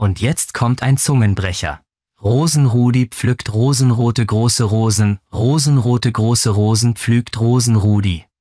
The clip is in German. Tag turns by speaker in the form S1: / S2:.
S1: Und jetzt kommt ein Zungenbrecher. Rosenrudi pflückt rosenrote große Rosen, rosenrote große Rosen pflügt Rosenrudi.